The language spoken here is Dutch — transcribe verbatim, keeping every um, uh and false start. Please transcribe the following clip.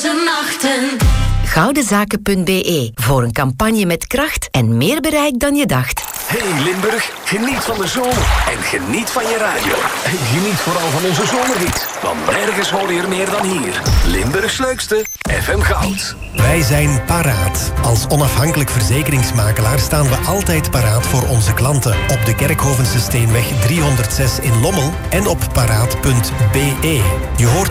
nachten. Goudenzaken punt b e voor een campagne met kracht en meer bereik dan je dacht. Hey Limburg, geniet van de zomer en geniet van je radio. En geniet vooral van onze zomerhit, want nergens hoor je er meer dan hier. Limburgs leukste, F M Goud. Wij zijn paraat. Als onafhankelijk verzekeringsmakelaar staan we altijd paraat voor onze klanten. Op de Kerkhovense Steenweg driehonderdzes in Lommel en op paraat punt b e. Je hoort